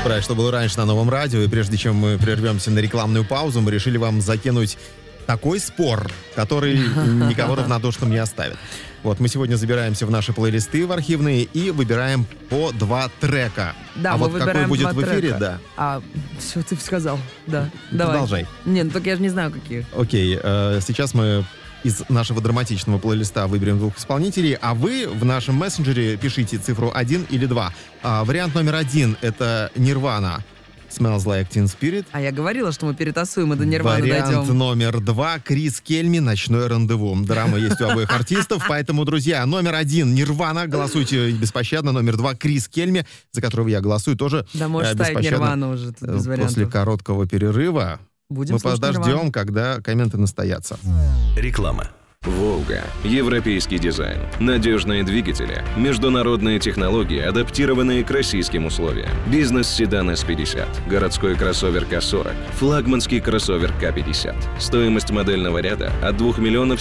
Про что было раньше на Новом радио. И прежде чем мы прервемся на рекламную паузу, мы решили вам закинуть такой спор, который никого равнодушным не оставит. Вот, мы сегодня забираемся в наши плейлисты в архивные и выбираем по 2 трека. Да, а мы вот какой выбираем будет 2 в эфире, трека. да. Все, ты сказал. Да, давай. Продолжай. Нет, ну только я же не знаю, какие. Окей, сейчас мы из нашего драматичного плейлиста выберем 2 исполнителей, а вы в нашем мессенджере пишите цифру 1 или 2. Вариант номер 1 — это Nirvana, Smells Like Teen Spirit. А я говорила, что мы перетасуем и до Нирваны Вариант дойдем. номер 2 — Крис Кельми, «Ночное рандеву». Драма есть у обоих артистов, поэтому, друзья, номер 1 Нирвана, голосуйте беспощадно. Номер 2 Крис Кельми, за которого я голосую тоже Да, можешь ставить беспощадно. Нирвану уже, тут без вариантов. После короткого перерыва Будем мы слушать подождем, Нирвану. когда комменты настоятся. Реклама. «Волга». Европейский дизайн, надежные двигатели, международные технологии, адаптированные к российским условиям. Бизнес-седан S50, городской кроссовер К40, флагманский кроссовер К50. Стоимость модельного ряда от 2 миллионов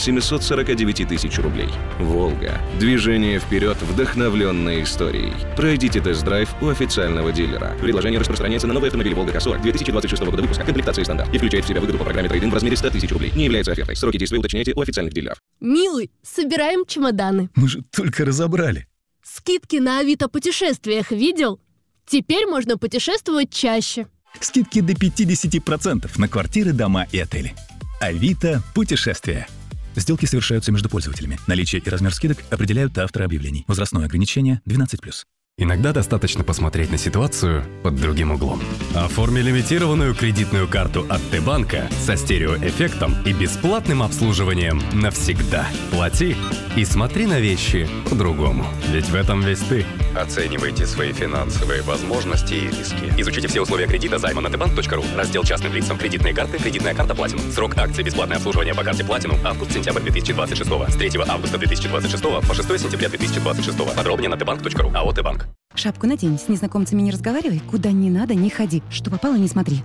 749 тысяч рублей. «Волга». Движение вперед, вдохновленное историей. Пройдите тест-драйв у официального дилера. Предложение распространяется на новые автомобили «Волга К40» 2026 года выпуска, комплектации стандарт, и включает в себя выгоду по программе трейд-ин в размере 100 тысяч рублей. Не является офертой. Сроки действия уточняйте у официальных дилеров. Милый, собираем чемоданы. Мы же только разобрали. Скидки на Авито путешествиях видел? Теперь можно путешествовать чаще. Скидки до 50% на квартиры, дома и отели. Авито путешествия. Сделки совершаются между пользователями. Наличие и размер скидок определяют авторы объявлений. Возрастное ограничение 12+. Иногда достаточно посмотреть на ситуацию под другим углом. Оформи лимитированную кредитную карту от Т-банка со стереоэффектом и бесплатным обслуживанием навсегда. Плати и смотри на вещи по-другому. Ведь в этом весь ты. Оценивайте свои финансовые возможности и риски. Изучите все условия кредита займа на tbank.ru. Раздел частным лицам кредитные карты, кредитная карта Platinum. Срок акции бесплатное обслуживание по карте Platinum август-сентябрь 2026. С 3 августа 2026 по 6 сентября 2026. Подробнее на tbank.ru. АО «Т-банк». Шапку надень, с незнакомцами не разговаривай, куда не надо, не ходи. Что попало, не смотри.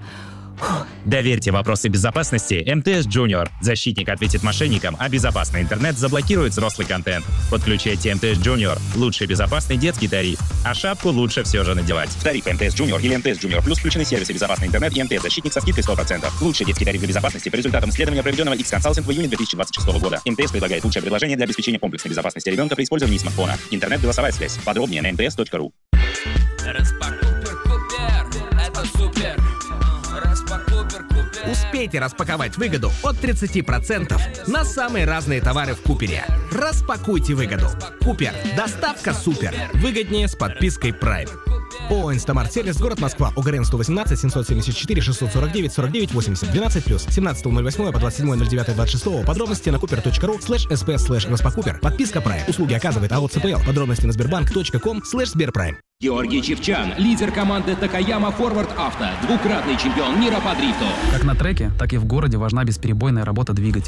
Доверьте вопросы безопасности МТС Junior. Защитник ответит мошенникам, а безопасный интернет заблокирует взрослый контент. Подключайте МТС Junior. Лучший безопасный детский тариф. А шапку лучше все же надевать. В тариф МТС Junior или МТС Junior Plus включены сервисы безопасный интернет и МТС Защитник со скидкой 100%. Лучший детский тариф для безопасности по результатам исследования, проведенного X-Consulting в июне 2026 года. МТС предлагает лучшее предложение для обеспечения комплексной безопасности ребенка при использовании смартфона. Интернет-голосовая связь. Подробнее на mts.ru. Успейте распаковать выгоду от 30% на самые разные товары в Купере. Распакуйте выгоду. Купер. Доставка супер. Выгоднее с подпиской Prime. ООО «Инстамарт Сервис», город Москва, ОГРН 118 774 649 49 80 12+, 17.08 по 27.09.26. Подробности на cooper.ru/sps/распакупер. Подписка Prime. Услуги оказывает АО ЦПЛ. Подробности на sberbank.com/sberprime. Георгий Чевчан, лидер команды Такаяма Форвард Авто, двукратный чемпион мира по дрифту. Как на треке, так и в городе важна бесперебойная работа двигателя.